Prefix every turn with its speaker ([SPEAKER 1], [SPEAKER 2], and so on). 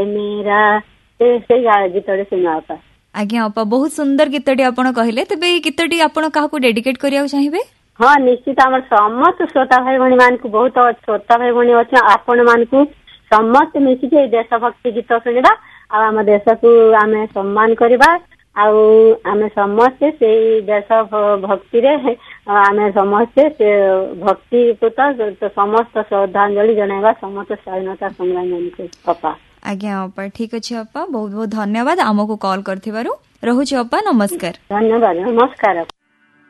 [SPEAKER 1] मेरा से गीतटे सुना बापा।
[SPEAKER 2] आज्ञा अपा बहुत सुंदर गीतटी आपण कहले तेबे ए गीतटी आपण काहाकू डेडिकेट करिया चाहिबे?
[SPEAKER 1] हाँ निश्चित आम समस्त श्रोता भाई भणी मान बहुत श्रोता भाई भणी अच्छे आपण मान समस्त मिशिके देशभक्ति गीत शुणा आम देश को आम सम्मान करवा आम समस्ते से देश भक्ति रे आम समस्ते से भक्ति को तो समस्त श्रद्धांजलि जनाइबा समस्त स्वाधीनता संग्रामी अपा।
[SPEAKER 2] आज्ञा अपा ठीक अच्छे अपा बहुत बहुत धन्यवाद आमको कॉल करथिबारु। रहुछि अपा नमस्कार।
[SPEAKER 1] धन्यवाद नमस्कार।